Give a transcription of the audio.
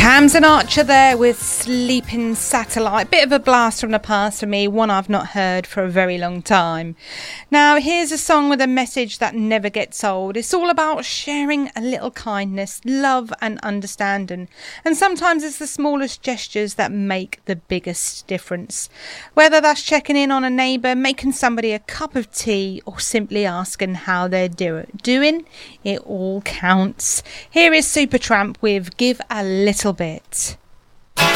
Tamsin Archer there with Sleeping Satellite. Bit of a blast from the past for me, one I've not heard for a very long time. Now, here's a song with a message that never gets old. It's all about sharing a little kindness, love and understanding. And sometimes it's the smallest gestures that make the biggest difference. Whether that's checking in on a neighbour, making somebody a cup of tea, or simply asking how they're doing, it all counts. Here is Supertramp with Give a Little Bit.